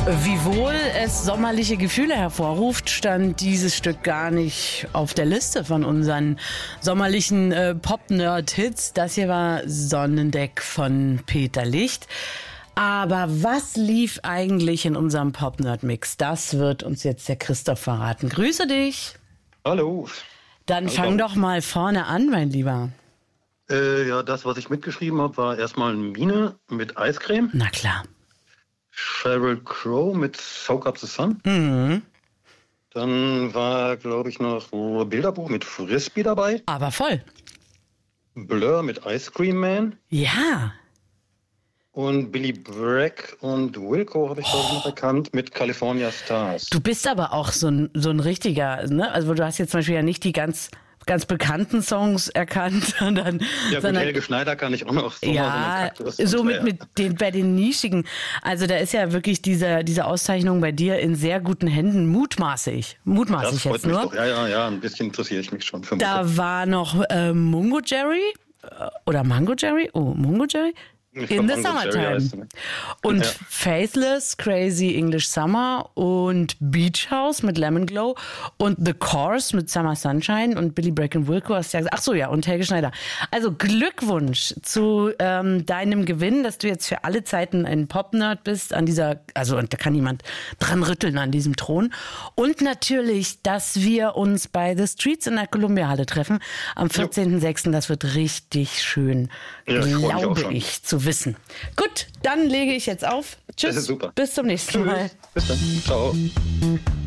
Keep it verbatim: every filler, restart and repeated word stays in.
Wiewohl es sommerliche Gefühle hervorruft, stand dieses Stück gar nicht auf der Liste von unseren sommerlichen äh, Pop-Nerd-Hits. Das hier war Sonnendeck von Peter Licht. Aber was lief eigentlich in unserem Pop-Nerd-Mix? Das wird uns jetzt der Christoph verraten. Grüße dich. Hallo. Dann Hallo. fang doch mal vorne an, mein Lieber. Äh, ja, das, was ich mitgeschrieben habe, war erstmal Mine mit Eiscreme. Na klar. Sheryl Crow mit Soak Up the Sun. Mhm. Dann war, glaube ich, noch Bilderbuch mit Frisbee dabei. Aber voll. Blur mit Ice Cream Man. Ja. Und Billy Bragg und Wilco habe ich, glaube ich, noch erkannt mit California Stars. Du bist aber auch so ein, so ein richtiger, ne? Also du hast jetzt zum Beispiel ja nicht die ganz, ganz bekannten Songs erkannt, sondern... Ja, gut, sondern, Helge Schneider kann ich auch noch. So ja, so, so mit, mit den, bei den Nischigen. Also da ist ja wirklich diese, diese Auszeichnung bei dir in sehr guten Händen, mutmaße ich. Mutmaße das ich freut jetzt mich nur. doch. Ja, ja, ja, ein bisschen interessiere ich mich schon für Da Musik. war noch äh, Mungo Jerry äh, oder Mango Jerry? Oh, Mungo Jerry? Ich In glaub, the Mango Jerry Summertime. heißt, ne? Und Ja. Faithless, Crazy English Summer und Beach House mit Lemon Glow und The Course mit Summer Sunshine und Billy Bragg und Wilco hast du ja gesagt. Ach so, ja, und Helge Schneider. Also Glückwunsch zu ähm, deinem Gewinn, dass du jetzt für alle Zeiten ein Pop-Nerd bist an dieser, also und da kann niemand dran rütteln an diesem Thron. Und natürlich, dass wir uns bei The Streets in der Columbia-Halle treffen am vierzehnten sechsten Das wird richtig schön, Ja, ich freu mich auch glaube schon. ich, zu wissen. Gut, dann lege ich jetzt auf. Tschüss. Das ist super. Bis zum nächsten Mal. Tschüss. Bis dann. Ciao.